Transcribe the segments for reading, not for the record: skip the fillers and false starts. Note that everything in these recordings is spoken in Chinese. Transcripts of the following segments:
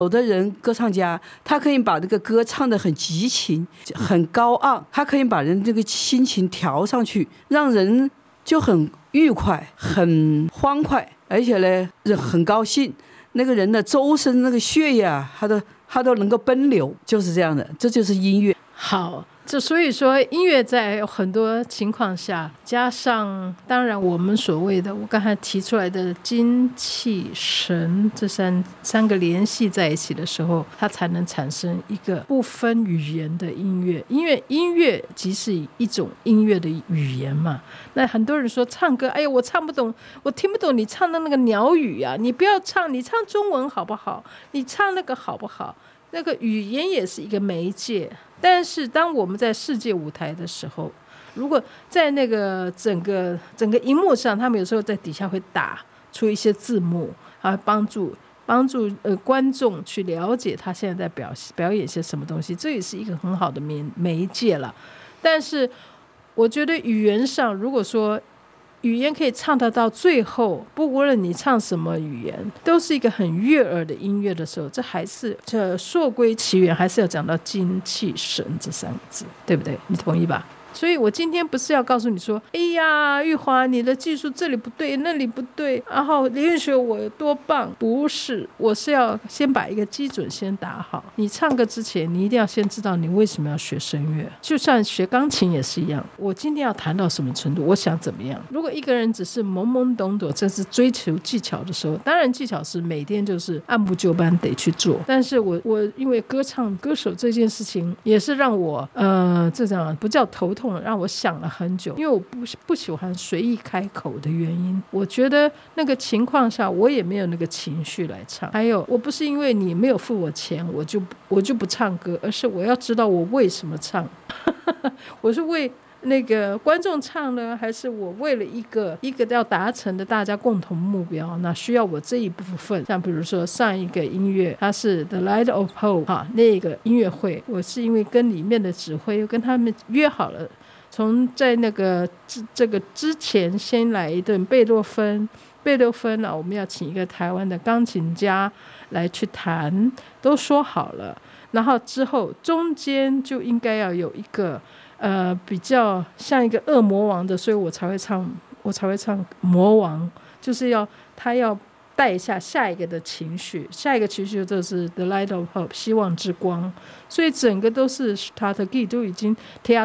有的人歌唱家，他可以把这个歌唱得很激情、很高昂，他可以把人这个心情调上去，让人就很愉快、很欢快，而且呢，很高兴。那个人的周身那个血液啊，他都能够奔流，就是这样的，这就是音乐。 好，这所以说音乐在很多情况下，加上当然我们所谓的我刚才提出来的精气神这三个联系在一起的时候，它才能产生一个不分语言的音乐。音乐即是一种音乐的语言嘛。那很多人说唱歌，哎呀，我唱不懂，我听不懂你唱的那个鸟语啊，你不要唱，你唱中文好不好？你唱那个好不好？那个语言也是一个媒介，但是当我们在世界舞台的时候，如果在那个整个荧幕上，他们有时候在底下会打出一些字幕啊，帮助观众去了解他现在在表演些什么东西，这也是一个很好的媒介了。但是我觉得语言上，如果说语言可以唱得到最后，无论你唱什么语言，都是一个很悦耳的音乐的时候，这溯归其源，还是要讲到精气神这三个字，对不对？你同意吧？所以我今天不是要告诉你说，哎呀，玉华，你的技术这里不对，那里不对，然后李运学我有多棒，不是，我是要先把一个基准先打好。你唱歌之前，你一定要先知道你为什么要学声乐，就像学钢琴也是一样。我今天要弹到什么程度，我想怎么样。如果一个人只是懵懵懂懂，这是追求技巧的时候，当然技巧是每天就是按部就班得去做。但是我因为歌手这件事情，也是让我这样不叫头痛，让我想了很久，因为我不喜欢随意开口的原因。我觉得那个情况下，我也没有那个情绪来唱。还有，我不是因为你没有付我钱，我就不唱歌，而是我要知道我为什么唱。我是为那个观众唱呢，还是我为了一个要达成的大家共同目标，那需要我这一部分。像比如说上一个音乐，它是 The Light of Hope 那个音乐会，我是因为跟里面的指挥跟他们约好了，在那个这个之前先来一顿贝多芬呢，我们要请一个台湾的钢琴家来去弹，都说好了。然后之后中间就应该要有一个比较像一个恶魔王的，所以我才会唱魔王，就是他要带一下下一个情绪就是 The Light of Hope 希望之光。所以整个都是 strategy 都已经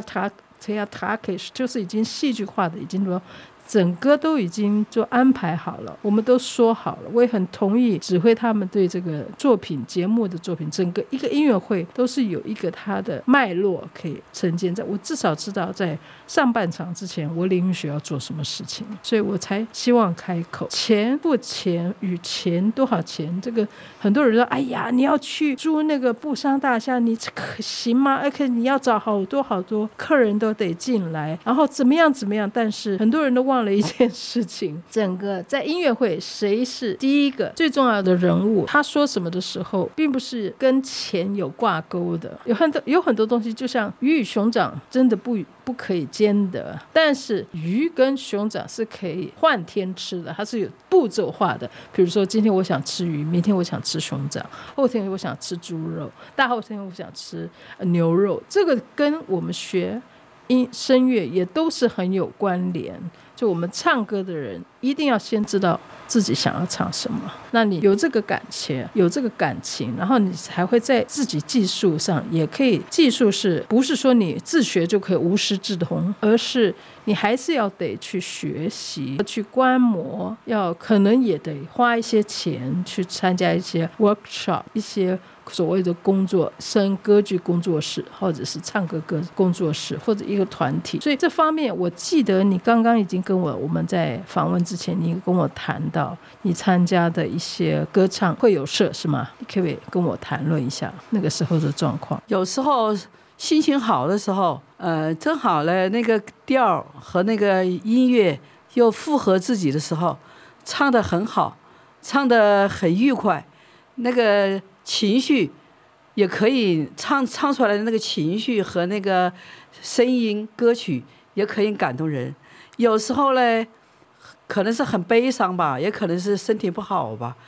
theatrical 就是已经戏剧化的，已经说整个都已经就安排好了，我们都说好了。我也很同意指挥他们对这个节目的作品，整个一个音乐会都是有一个它的脉络可以呈现在。我至少知道在上半场之前我林允学要做什么事情，所以我才希望开口。钱不钱与钱多少钱，这个很多人说，哎呀，你要去租那个布商大厦，你可行吗？而且你要找好多客人都得进来，然后怎么样，但是很多人都忘了一件事情，整个在音乐会谁是第一个最重要的人物，他说什么的时候并不是跟钱有挂钩的。有很多东西就像鱼与熊掌真的不可以兼得，但是鱼跟熊掌是可以换天吃的，它是有步骤化的。比如说今天我想吃鱼，明天我想吃熊掌，后天我想吃猪肉，大后天我想吃牛肉，这个跟我们学声乐也都是很有关联。就我们唱歌的人一定要先知道自己想要唱什么，那你有这个感情，然后你才会在自己技术上也可以。技术是不是说你自学就可以无师自通，而是你还是要得去学习，去观摩，可能也得花一些钱去参加一些 workshop， 一些所谓的歌剧工作室，或者是唱歌工作室，或者一个团体。所以这方面我记得你刚刚已经跟我们在访问之前，你跟我谈到你参加的一些歌唱会友社是吗？你可不可以跟我谈论一下那个时候的状况？ 有时候心情好的时候，正好呢那个调和那个音乐又符合自己的时候，唱得很好，唱得很愉快，那个情绪也可以唱出来的那个情绪和那个声音歌曲也可以感动人。有时候呢可能是很悲伤吧，也可能是身体不好吧，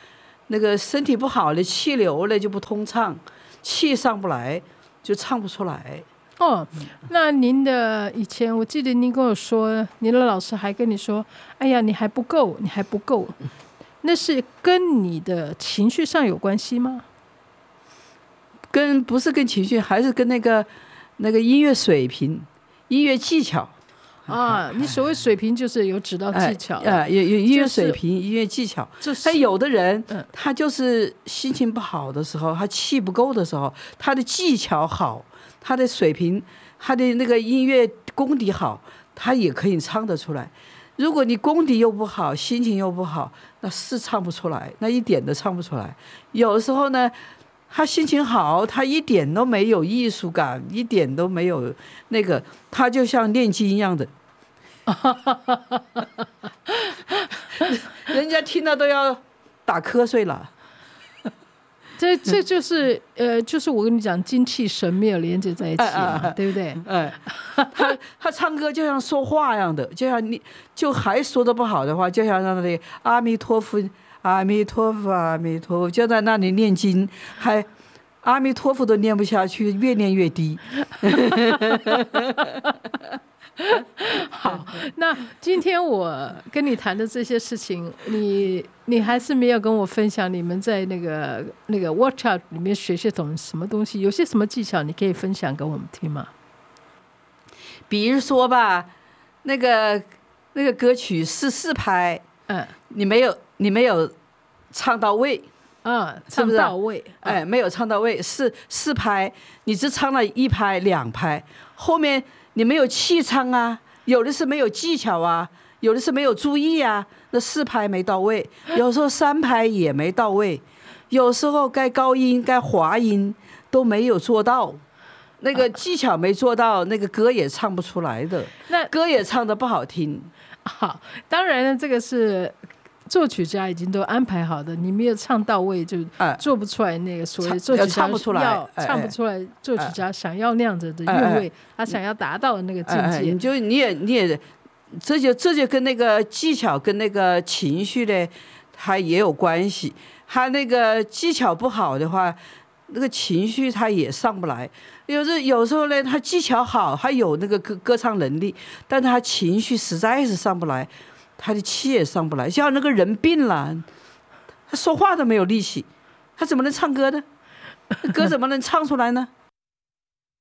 那个身体不好了，气流了就不通畅，气上不来就唱不出来。 哦，那您的以前我记得您跟我说，您的老师还跟你说，哎呀，你还不够，你还不够，那是跟你的情绪上有关系吗？ 不是跟情绪，还是跟那个音乐水平、音乐技巧啊。你所谓水平就是有指导技巧， 有音乐水平、音乐技巧。他有的人，他就是心情不好的时候，他气不够的时候，他的技巧好，他的水平，他的那个音乐功底好，他也可以唱得出来。如果你功底又不好，心情又不好，那是唱不出来，那一点都唱不出来。有时候呢，他心情好，他一点都没有艺术感，一点都没有那个，他就像念经一样的，人家听了都要打瞌睡了。 这就是就是我跟你讲，精气神没有连接在一起嘛，对不对？ 他唱歌就像说话一样的，就像你就还说的不好的话，就像那里阿弥陀佛。阿弥陀佛，阿弥陀佛，就在那里念经，还阿弥陀佛都念不下去，越念越低。 好，那今天我跟你谈的这些事情，你还是没有跟我分享你们在那个 workshop 里面学些什么东西，有些什么技巧你可以分享给我们听吗？ 比如说吧，那个歌曲是4拍，你没有唱到位， 唱到位， 没有唱到位，是4拍，你只唱了1拍2拍，后面你没有气唱啊，有的是没有技巧啊，有的是没有注意啊，那4拍没到位，有时候3拍也没到位，有时候该高音该滑音都没有做到，那个技巧没做到，那个歌也唱不出来的，那歌也唱得不好听。 好，当然了，这个是作曲家已经都安排好的，你没有唱到位就做不出来那个所谓作曲家唱不出来， 唱不出来作曲家想要那样子的韵味，他想要达到的那个境界。 你也这就跟那个技巧跟那个情绪呢，它也有关系。他那个技巧不好的话，那个情绪他也上不来。有时候呢，他技巧好，他有那个歌唱能力，但他情绪实在是上不来，他的气也上不来。像那个人病了，他说话都没有力气，他怎么能唱歌呢？歌怎么能唱出来呢？